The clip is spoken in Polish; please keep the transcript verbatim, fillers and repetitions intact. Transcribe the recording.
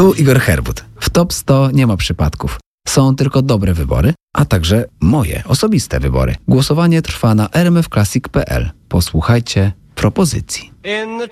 Tu Igor Herbut. W top sto nie ma przypadków. Są tylko dobre wybory, a także moje osobiste wybory. Głosowanie trwa na r m f classic kropka p l. Posłuchajcie propozycji.